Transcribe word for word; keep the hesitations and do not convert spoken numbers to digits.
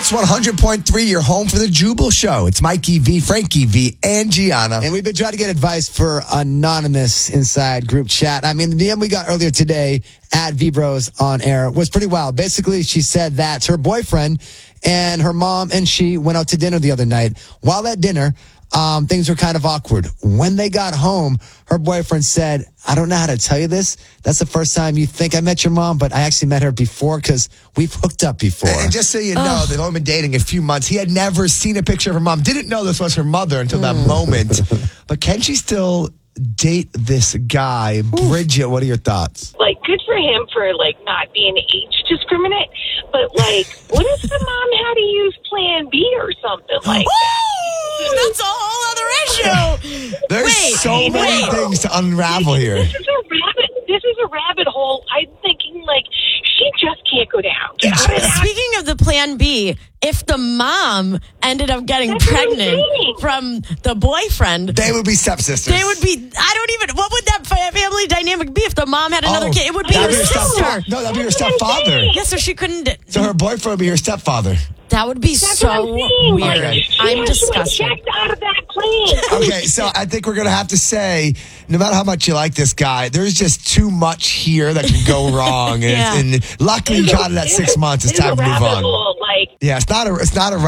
Hits one hundred point three, your home for the Jubal Show. It's Mikey V, Frankie V, and Gianna. And we've been trying to get advice for Anonymous inside group chat. I mean, the D M we got earlier today at V-Bros on air was pretty wild. Basically, she said that her boyfriend and her mom and she went out to dinner the other night. While at dinner, um, things were kind of awkward. When they got home, her boyfriend said, I don't know how to tell you this. That's the first time you think I met your mom, but I actually met her before because we've hooked up before. And just so you know, they've only been dating a few months. He had never seen a picture of her mom. Didn't know this was her mother until that moment. But can she still date this guy? Bridget, what are your thoughts? Like, good for him for, like, not being age discriminate. But, like, what if the mom had to use Plan B or something like that? That's a whole other issue. There's Wait, so many wait. things to unravel here. This is a rabbit. This is a rabbit hole. I'm thinking, like, she just can't go down. Get out of that. Speaking of the Plan B, if the mom ended up getting That's what I'm pregnant saying. from the boyfriend, They would be stepsisters. they would be, I don't even, what would that fa- family dynamic be if the mom had another Oh, kid? It would be that'd her be her sister. stepfa- No, that'd be her That's what I'm stepfather. saying. Yeah, so she couldn't, So her boyfriend would be her stepfather. that would be That's so what I'm saying. weird. Like, she I'm has disgusted. to eject out of that plane. Okay, so I think we're going to have to say, no matter how much you like this guy, there's just too much here that can go wrong. And, Yeah. and luckily you got it at six months. It's This is time a to move rabbit on. hole, like, Yeah, it's not a, it's not a